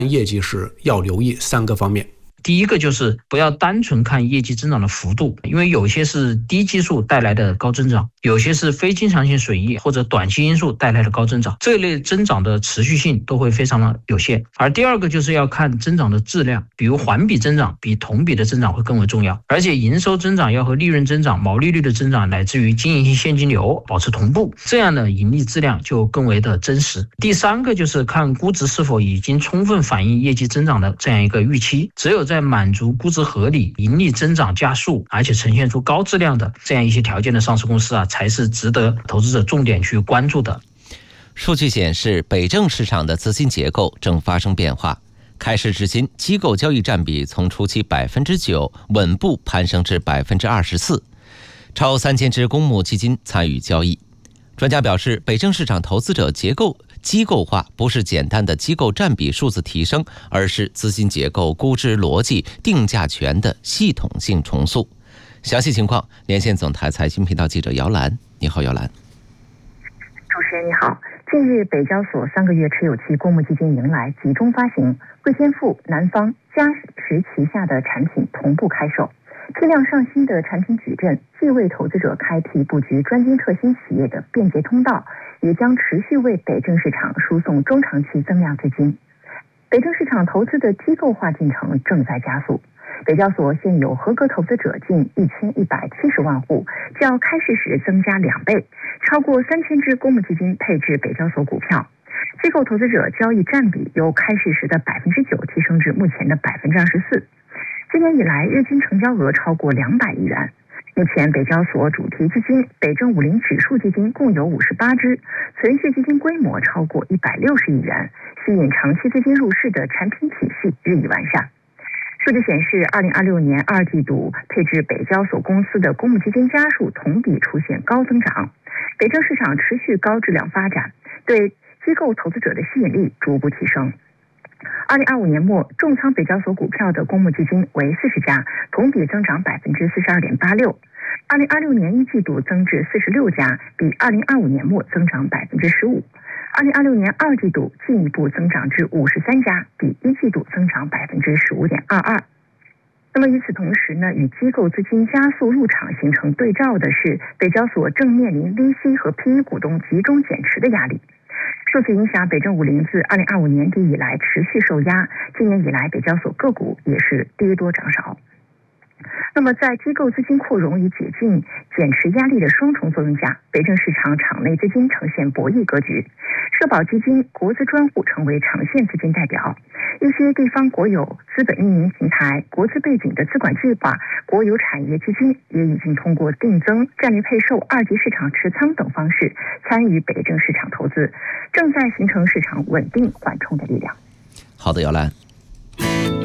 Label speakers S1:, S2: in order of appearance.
S1: 业绩是要留意3个方面。
S2: 第一个就是不要单纯看业绩增长的幅度，因为有些是低基数带来的高增长，有些是非经常性损益或者短期因素带来的高增长，这类增长的持续性都会非常的有限。而第二个就是要看增长的质量，比如环比增长比同比的增长会更为重要，而且营收增长要和利润增长、毛利率的增长乃至于经营性现金流保持同步，这样的盈利质量就更为的真实。第三个就是看估值是否已经充分反映业绩增长的这样一个预期，只有在满足估值合理、盈利增长加速，而且呈现出高质量的这样一些条件的上市公司才是值得投资者重点去关注的。
S3: 数据显示，北证市场的资金结构正发生变化。开市至今，机构交易占比从初期 9% 稳步攀升至 24%， 超3000只公募基金参与交易。专家表示，北证市场投资者机构化不是简单的机构占比数字提升，而是资金结构、估值逻辑、定价权的系统性重塑。详细情况，连线总台财经频道记者姚兰。你好，姚兰。
S4: 主持人你好。近日，北交所3个月持有期公募基金迎来集中发行，贵天富、南方、嘉实旗下的产品同步开售。批量上新的产品矩阵，既为投资者开辟布局专精特新企业的便捷通道，也将持续为北证市场输送中长期增量资金。北证市场投资的机构化进程正在加速。北交所现有合格投资者近1170万户，较开市时增加2倍，超过3000只公募基金配置北交所股票。机构投资者交易占比由开市时的 9% 提升至目前的 24%。今年以来，日均成交额超过200亿元。目前，北交所主题基金、北证50指数基金共有58只，存续基金规模超过160亿元，吸引长期资金入市的产品体系日益完善。数据显示，2026年2季度配置北交所公司的公募基金家数同比出现高增长，北证市场持续高质量发展，对机构投资者的吸引力逐步提升。2025年末，重仓北交所股票的公募基金为40家，同比增长 42.86%。2026年1季度增至46家，比2025年末增长 15%。2026年2季度进一步增长至53家，比1季度增长 15.22%。那么与此同时呢，与机构资金加速入场形成对照的是，北交所正面临 VC 和 PE 股东集中减持的压力。受此影响，北证50自2025年底以来持续受压，今年以来北交所个股也是跌多涨少。那么在机构资金扩容与解禁减持压力的双重作用下，北证市场场内资金呈现博弈格局，社保基金、国资专户成为长线资金代表，一些地方国有资本运营平台、国资背景的资管计划、国有产业基金也已经通过定增、战略配售、二级市场持仓等方式参与北证市场投资，正在形成市场稳定缓冲的力量。
S3: 好的，姚兰。